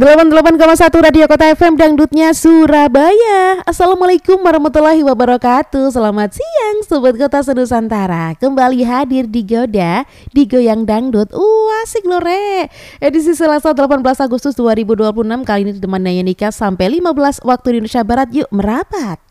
88,1 Radio Kota FM Dangdutnya Surabaya. Assalamualaikum warahmatullahi wabarakatuh. Selamat siang Sobat Kota Senusantara. Kembali hadir di Goda, di Goyang Dangdut. Asik loh re. Edisi Selasa 18 Agustus 2026. Kali ini ditemani Naya Nikah sampai 15 waktu Indonesia Barat. Yuk merapat.